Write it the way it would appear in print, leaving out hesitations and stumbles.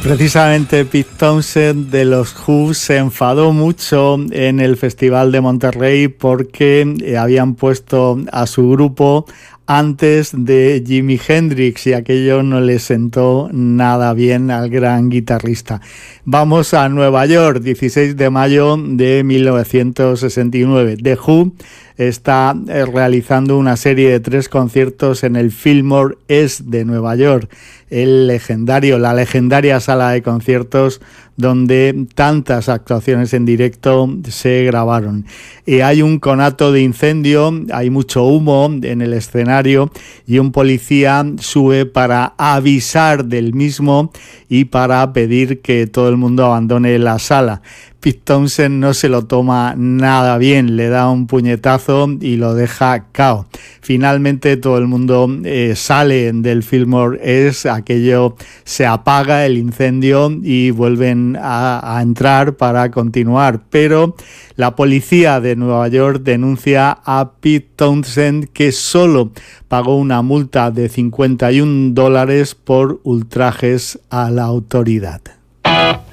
Precisamente Pete Townshend de los Who se enfadó mucho en el Festival de Monterrey porque habían puesto a su grupo antes de Jimi Hendrix y aquello no le sentó nada bien al gran guitarrista. Vamos a Nueva York, 16 de mayo de 1969. The Who está realizando una serie de 3 conciertos en el Fillmore East de Nueva York, la legendaria sala de conciertos donde tantas actuaciones en directo se grabaron. Hay un conato de incendio, hay mucho humo en el escenario y un policía sube para avisar del mismo y para pedir que todo el mundo abandone la sala. Pete Townshend no se lo toma nada bien, le da un puñetazo y lo deja cao. Finalmente todo el mundo sale del Fillmore East, aquello se apaga el incendio y vuelven a entrar para continuar, pero la policía de Nueva York denuncia a Pete Townshend, que solo pagó una multa de $51 por ultrajes a la autoridad.